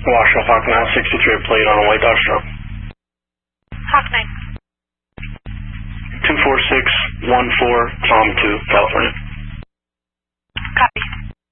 Washoe Hawk 963 plate on a white Dodge truck. Hawk 9. 24614, Tom 2, California. Copy.